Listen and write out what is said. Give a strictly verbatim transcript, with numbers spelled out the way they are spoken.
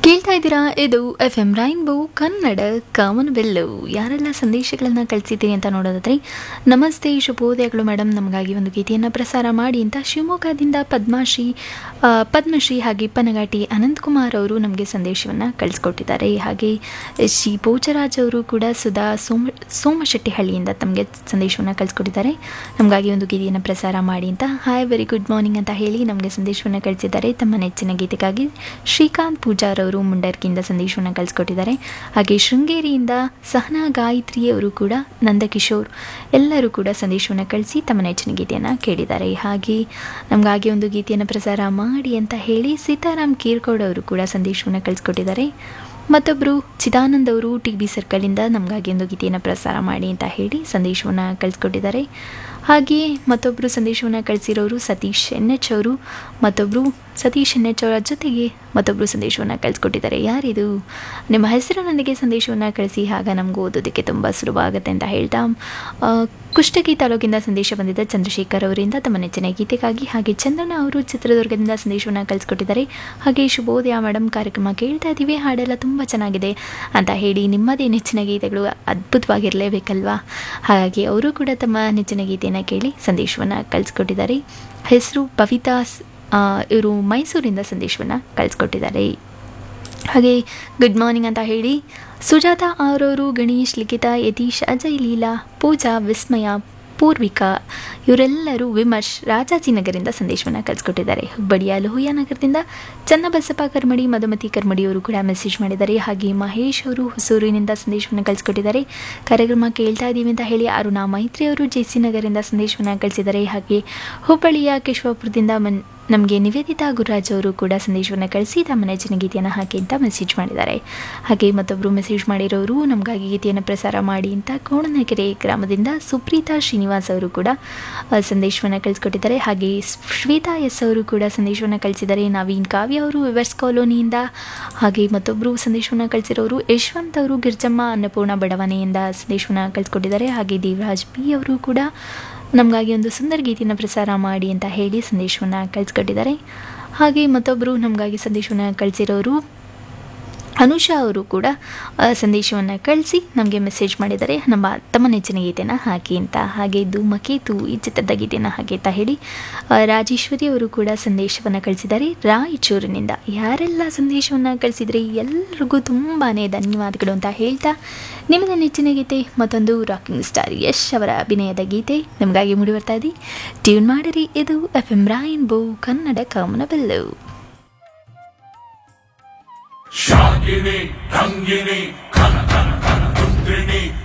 ಕೇಳ್ತಾ ಇದ್ದೀರಾ, ಇದು ಎಫ್ ಎಂ ರೈನ್ಬೋ ಕನ್ನಡ ಕಾಮನಬಿಲ್ಲು. ಯಾರೆಲ್ಲ ಸಂದೇಶಗಳನ್ನು ಕಳಿಸಿದ್ದೀರಿ ಅಂತ ನೋಡೋದಾದ್ರೆ, ನಮಸ್ತೆ ಶುಭೋದಯಗಳು ಮೇಡಮ್, ನಮಗಾಗಿ ಒಂದು ಗೀತೆಯನ್ನು ಪ್ರಸಾರ ಮಾಡಿ ಅಂತ ಶಿವಮೊಗ್ಗದಿಂದ ಪದ್ಮಾಶ್ರೀ ಆ, ಪದ್ಮಶ್ರೀ ಹಾಗೆ ಪನಗಾಟಿ ಅನಂತಕುಮಾರ್ ಅವರು ನಮಗೆ ಸಂದೇಶವನ್ನು ಕಳಿಸ್ಕೊಟ್ಟಿದ್ದಾರೆ. ಹಾಗೆ ಶ್ರೀ ಪೋಚರಾಜ್ ಅವರು ಕೂಡ ಸುಧಾ ಸೋಮ ಸೋಮಶೆಟ್ಟಿಹಳ್ಳಿಯಿಂದ ತಮಗೆ ಸಂದೇಶವನ್ನು ಕಳಿಸ್ಕೊಟ್ಟಿದ್ದಾರೆ. ನಮಗಾಗಿ ಒಂದು ಗೀತೆಯನ್ನು ಪ್ರಸಾರ ಮಾಡಿ ಅಂತ ಹಾಯ್ ವೆರಿ ಗುಡ್ ಮಾರ್ನಿಂಗ್ ಅಂತ ಹೇಳಿ ನಮಗೆ ಸಂದೇಶವನ್ನು ಕಳಿಸಿದ್ದಾರೆ. ತಮ್ಮ ನೆಚ್ಚಿನ ಗೀತೆಗಾಗಿ ಶ್ರೀಕಾಂತ್ ಪೂಜಾರ್ ಅವರು ಮುಂಡರ್ಕಿಯಿಂದ ಸಂದೇಶವನ್ನು ಕಳಿಸ್ಕೊಟ್ಟಿದ್ದಾರೆ. ಹಾಗೆ ಶೃಂಗೇರಿಯಿಂದ ಸಹನಾ ಗಾಯತ್ರಿ ಅವರು ಕೂಡ, ನಂದಕಿಶೋರ್ ಎಲ್ಲರೂ ಕೂಡ ಸಂದೇಶವನ್ನು ಕಳಿಸಿ ತಮ್ಮ ನೆಚ್ಚಿನ ಗೀತೆಯನ್ನು ಕೇಳಿದ್ದಾರೆ. ಹಾಗೆ ನಮಗಾಗಿ ಒಂದು ಗೀತೆಯನ್ನು ಪ್ರಸಾರ ಮಾಡಿ ಅಂತ ಹೇಳಿ ಸೀತಾರಾಮ್ ಕೀರ್ಕೋಡ್ ಅವರು ಕೂಡ ಸಂದೇಶವನ್ನು ಕಳಿಸ್ಕೊಟ್ಟಿದ್ದಾರೆ. ಮತ್ತೊಬ್ಬರು ಚಿದಾನಂದ್ ಅವರು ಟಿ ಬಿ ಸರ್ಕಲಿಂದ ನಮಗಾಗಿ ಒಂದು ಗೀತೆಯನ್ನು ಪ್ರಸಾರ ಮಾಡಿ ಅಂತ ಹೇಳಿ ಸಂದೇಶವನ್ನು ಕಳಿಸ್ಕೊಟ್ಟಿದ್ದಾರೆ. ಹಾಗೆಯೇ ಮತ್ತೊಬ್ಬರು ಸಂದೇಶವನ್ನು ಕಳಿಸಿರೋರು ಸತೀಶ್ ಎನ್ ಎಚ್ ಅವರು, ಮತ್ತೊಬ್ಬರು ಸತೀಶ್ ಎನ್ ಎಚ್ ಅವರ ಜೊತೆಗೆ ಮತ್ತೊಬ್ಬರು ಸಂದೇಶವನ್ನು ಕಳಿಸ್ಕೊಟ್ಟಿದ್ದಾರೆ. ಯಾರಿದು? ನಿಮ್ಮ ಹೆಸರಿನೊಂದಿಗೆ ಸಂದೇಶವನ್ನು ಕಳಿಸಿ, ಆಗ ನಮಗೂ ಓದೋದಕ್ಕೆ ತುಂಬ ಸುಲಭ ಆಗುತ್ತೆ ಅಂತ ಹೇಳ್ತಾ ಕುಷ್ಟಗಿ ತಾಲೂಕಿಂದ ಸಂದೇಶ ಬಂದಿದ್ದ ಚಂದ್ರಶೇಖರ್ ಅವರಿಂದ ತಮ್ಮ ನೆಚ್ಚಿನ ಗೀತೆಗಾಗಿ. ಹಾಗೆ ಚಂದ್ರನ ಅವರು ಚಿತ್ರದುರ್ಗದಿಂದ ಸಂದೇಶವನ್ನು ಕಳಿಸ್ಕೊಟ್ಟಿದ್ದಾರೆ. ಹಾಗೆ ಶುಭೋದಯ ಮೇಡಮ್, ಕಾರ್ಯಕ್ರಮ ಕೇಳ್ತಾ ಇದ್ದೀವಿ, ಹಾಡೆಲ್ಲ ತುಂಬ ಚೆನ್ನಾಗಿದೆ ಅಂತ ಹೇಳಿ ನಿಮ್ಮದೇ ನೆಚ್ಚಿನ ಗೀತೆಗಳು ಅದ್ಭುತವಾಗಿರಲೇಬೇಕಲ್ವಾ. ಹಾಗಾಗಿ ಅವರು ಕೂಡ ತಮ್ಮ ನೆಚ್ಚಿನ ಗೀತೆಯನ್ನು ಕೇಳಿ ಸಂದೇಶವನ್ನು ಕಳಿಸ್ಕೊಟ್ಟಿದ್ದಾರೆ. ಹೆಸರು ಭವಿತಾ, ಇವರು ಮೈಸೂರಿಂದ ಸಂದೇಶವನ್ನು ಕಳಿಸ್ಕೊಟ್ಟಿದ್ದಾರೆ. ಹಾಗೆ ಗುಡ್ ಮಾರ್ನಿಂಗ್ ಅಂತ ಹೇಳಿ ಸುಜಾತ ಅವರವರು, ಗಣೇಶ್, ಲಿಖಿತಾ, ಯತೀಶ್, ಅಜಯ್, ಲೀಲಾ, ಪೂಜಾ, ವಿಸ್ಮಯ, ಪೂರ್ವಿಕಾ ಇವರೆಲ್ಲರೂ ವಿಮರ್ಶ್ ರಾಜಾಜಿನಗರದಿಂದ ಸಂದೇಶವನ್ನು ಕಳಿಸ್ಕೊಟ್ಟಿದ್ದಾರೆ. ಹುಬ್ಬಳ್ಳಿಯ ಲೋಹಿಯಾ ನಗರದಿಂದ ಚನ್ನಬಸಪ್ಪ ಕರ್ಮಡಿ, ಮಧುಮತಿ ಕರ್ಮಡಿ ಅವರು ಕೂಡ ಮೆಸೇಜ್ ಮಾಡಿದ್ದಾರೆ. ಹಾಗೆ ಮಹೇಶ್ ಅವರು ಹೊಸೂರಿನಿಂದ ಸಂದೇಶವನ್ನು ಕಳಿಸ್ಕೊಟ್ಟಿದ್ದಾರೆ. ಕಾರ್ಯಕ್ರಮ ಕೇಳ್ತಾ ಇದ್ದೀವಿ ಅಂತ ಹೇಳಿ ಅರುಣಾ ಮೈತ್ರಿ ಅವರು ಜೆ ಸಿ ನಗರದಿಂದ ಸಂದೇಶವನ್ನು ಕಳಿಸಿದ್ದಾರೆ. ಹಾಗೆ ಹುಬ್ಬಳ್ಳಿಯ ಕೇಶವಪುರದಿಂದ ಮನ್ ನಮಗೆ ನಿವೇದಿತಾ ಗುರುರಾಜ್ ಅವರು ಕೂಡ ಸಂದೇಶವನ್ನು ಕಳಿಸಿ ತಮ್ಮ ನೆಚ್ಚಿನ ಗೀತೆಯನ್ನು ಹಾಕಿ ಅಂತ ಮೆಸೇಜ್ ಮಾಡಿದ್ದಾರೆ. ಹಾಗೆ ಮತ್ತೊಬ್ಬರು ಮೆಸೇಜ್ ಮಾಡಿರೋರು ನಮಗಾಗಿ ಗೀತೆಯನ್ನು ಪ್ರಸಾರ ಮಾಡಿ ಅಂತ ಕೋಣನಕೆರೆ ಗ್ರಾಮದಿಂದ ಸುಪ್ರೀತಾ ಶ್ರೀನಿವಾಸ್ ಅವರು ಕೂಡ ಸಂದೇಶವನ್ನು ಕಳಿಸ್ಕೊಟ್ಟಿದ್ದಾರೆ. ಹಾಗೆ ಶ್ವೇತಾ ಎಸ್ ಅವರು ಕೂಡ ಸಂದೇಶವನ್ನು ಕಳಿಸಿದ್ದಾರೆ. ನವೀನ್ ಕಾವ್ಯ ಅವರು ವಿವರ್ಸ್ ಕಾಲೋನಿಯಿಂದ. ಹಾಗೆ ಮತ್ತೊಬ್ಬರು ಸಂದೇಶವನ್ನು ಕಳಿಸಿರೋರು ಯಶವಂತ್ ಅವರು ಗಿರ್ಜಮ್ಮ ಅನ್ನಪೂರ್ಣ ಬಡಾವಣೆಯಿಂದ ಸಂದೇಶವನ್ನು ಕಳಿಸ್ಕೊಟ್ಟಿದ್ದಾರೆ. ಹಾಗೆ ದೇವರಾಜ್ ಬಿ ಅವರು ಕೂಡ ನಮಗಾಗಿ ಒಂದು ಸುಂದರ ಗೀತೆಯನ್ನು ಪ್ರಸಾರ ಮಾಡಿ ಅಂತ ಹೇಳಿ ಸಂದೇಶವನ್ನು ಕಳಿಸ್ಕೊಟ್ಟಿದ್ದಾರೆ. ಹಾಗೆ ಮತ್ತೊಬ್ಬರು ನಮಗಾಗಿ ಸಂದೇಶವನ್ನು ಕಳಿಸಿರೋರು ಅನುಷಾ ಅವರು ಕೂಡ ಸಂದೇಶವನ್ನು ಕಳಿಸಿ ನಮಗೆ ಮೆಸೇಜ್ ಮಾಡಿದ್ದಾರೆ, ನಮ್ಮ ತಮ್ಮ ನೆಚ್ಚಿನ ಗೀತೆಯನ್ನು ಹಾಕಿ ಅಂತ. ಹಾಗೆ ಧೂಮಕೇತು ಈ ಚಿತ್ರದ ಗೀತೆಯನ್ನು ಹಾಕಿ ಅಂತ ಹೇಳಿ ರಾಜೇಶ್ವರಿ ಅವರು ಕೂಡ ಸಂದೇಶವನ್ನು ಕಳಿಸಿದ್ದಾರೆ ರಾಯಚೂರಿನಿಂದ. ಯಾರೆಲ್ಲ ಸಂದೇಶವನ್ನು ಕಳಿಸಿದರೆ ಎಲ್ಲರಿಗೂ ತುಂಬಾ ಧನ್ಯವಾದಗಳು ಅಂತ ಹೇಳ್ತಾ, ನಿಮ್ಮದ ನೆಚ್ಚಿನ ಗೀತೆ ಮತ್ತೊಂದು ರಾಕಿಂಗ್ ಸ್ಟಾರ್ ಯಶ್ ಅವರ ಅಭಿನಯದ ಗೀತೆ ನಮಗಾಗಿ ಮೂಡಿ ಬರ್ತಾ ಇದೆ. ಟ್ಯೂನ್ ಮಾಡಿರಿ, ಇದು ಎಫ್ ಎಂ ರೈನ್ಬೋ ಕನ್ನಡ ಕಾಮನಬಿಲ್ಲು. ಶಾಕಿನಿ ರಂಗಿನಿ ಕನ ಕನ ಕನ ರುದ್ರಿಣಿ